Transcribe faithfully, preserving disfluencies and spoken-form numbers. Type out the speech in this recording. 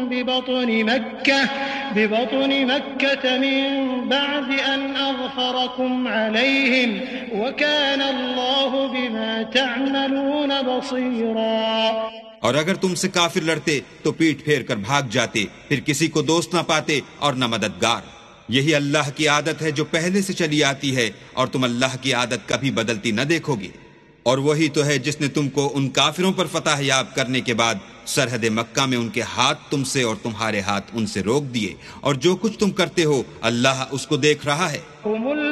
बिबतुनि मक्का बिबतुनि मक्का मिन बअद अन अग़फ़रकुम अलैहिम व कान अल्लाहु बिमा तअमलून बसीरा। और अगर तुमसे काफिर लड़ते तो पीठ फेर कर भाग जाते, फिर किसी को दोस्त न पाते और न मददगार। यही अल्लाह की आदत है जो पहले से चली आती है, और तुम अल्लाह की आदत कभी बदलती न देखोगे। और वही तो है जिसने तुमको उन काफिरों पर फतह याब करने के बाद सरहद मक्का में उनके हाथ तुमसे और तुम्हारे हाथ उनसे रोक दिए, और जो कुछ तुम करते हो अल्लाह उसको देख रहा है।